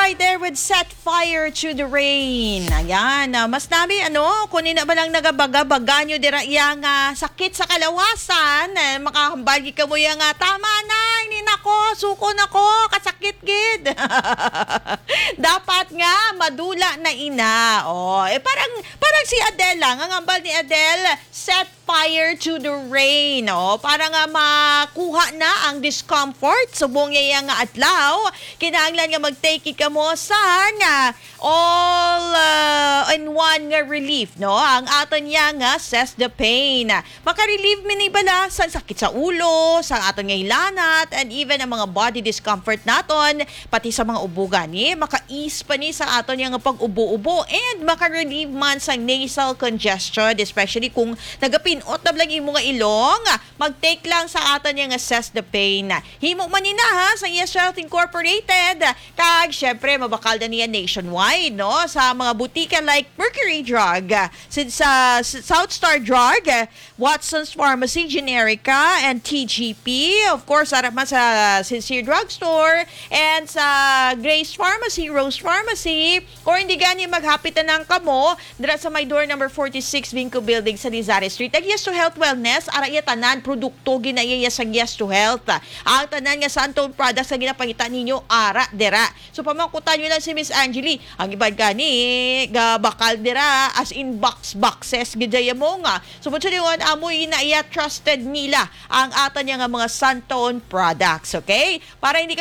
right there with Set Fire to the Rain. Ayan, mas nabi kunin na ba lang nagabaga-baga nyo dira yang sakit sa kalawasan, makahambagi ka mo yang tama na, hindi nako, suko nako, kasakit gid. Dapat nga, madula na ina. Parang si Adele lang, ang ambal ni Adele, Set Fire to the Rain. Para nga makuha na ang discomfort, subong niya nga adlaw, kinahanglan nga mag-take it ka mo sa all-in-one nga relief, ang aton niya nga says the pain. Maka-relieve minibala sa sakit sa ulo, sa aton nga ilanat, and even ang mga body discomfort naton, pati sa mga ubugan maka-ease pa ni sa aton nga pag-ubo-ubo, and maka-relieve man sa nasal congestion, especially kung nagapinot na lang yung mga ilong, mag-take lang sa aton nga says the pain. Himo man nina sa Yes Health Incorporated, kag syempre mabakal na niya nationwide, sa mga butika like Mercury Drug, sa South Star Drug, Watson's Pharmacy, Generica, and TGP. Of course, harap man sa Sincere Drugstore, and sa Grace Pharmacy, Rose Pharmacy, or hindi gani maghapitan ng kamo, dira sa may door number 46, Vinco Building sa Lizares Street. Yes to Health Wellness, araya tanan, produkto ginayaya sa Yes to Health. Ang tanan nga Santone products na ginapangita ninyo, ara, dira. So, pamangkutan nyo lang si Miss Angeli. Ang ibang gani, bakal dira, as in boxes, gidaya mo nga. So, punso niyon, amoy na iya trusted nila ang atan nga mga Santone products, okay? Para hindi